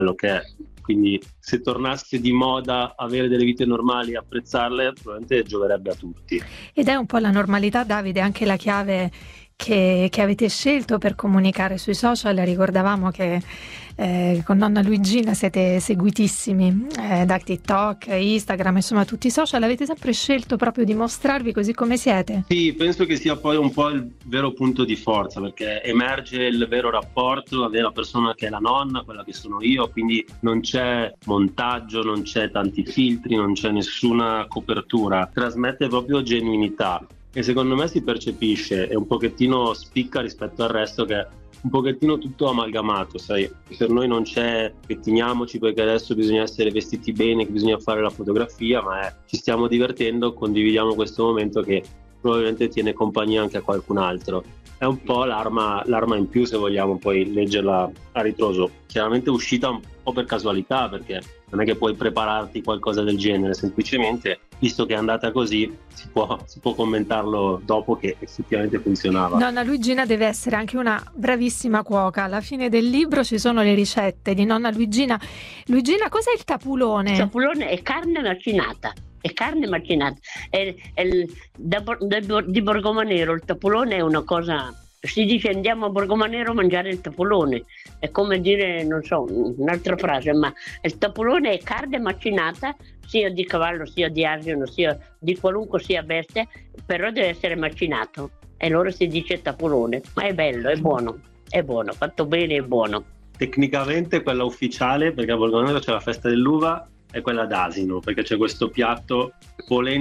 quello che è. Quindi se tornasse di moda avere delle vite normali e apprezzarle, probabilmente gioverebbe a tutti. Ed è un po' la normalità, Davide, anche la chiave che avete scelto per comunicare sui social. Ricordavamo che con nonna Luigina siete seguitissimi da TikTok, Instagram, insomma tutti i social. Avete sempre scelto proprio di mostrarvi così come siete? Sì, penso che sia poi un po' il vero punto di forza, perché emerge il vero rapporto, la vera persona che è la nonna, quella che sono io, quindi non c'è montaggio, non c'è tanti filtri, non c'è nessuna copertura, trasmette proprio genuinità e secondo me si percepisce e un pochettino spicca rispetto al resto, che è un pochettino tutto amalgamato, sai, per noi non c'è pettiniamoci perché adesso bisogna essere vestiti bene, che bisogna fare la fotografia, ma ci stiamo divertendo, condividiamo questo momento che probabilmente tiene compagnia anche a qualcun altro. È un po' l'arma in più, se vogliamo poi leggerla a ritroso. Chiaramente è uscita un po' per casualità, perché non è che puoi prepararti qualcosa del genere, semplicemente visto che è andata così si può commentarlo dopo che effettivamente funzionava. Nonna Luigina deve essere anche una bravissima cuoca. Alla fine del libro ci sono le ricette di nonna Luigina. Luigina, cos'è il tapulone? Il tapulone è carne macinata. Di Borgomanero il tapulone è una cosa, si dice andiamo a Borgomanero a mangiare il tapulone, è come dire, non so, un'altra frase, ma il tapulone è carne macinata, sia di cavallo, sia di asino, sia di qualunque sia bestia, però deve essere macinato e allora si dice tapulone, ma è bello, è buono, fatto bene, è buono. Tecnicamente quella ufficiale, perché a Borgomanero c'è la festa dell'uva, è quella d'asino, perché c'è questo piatto polente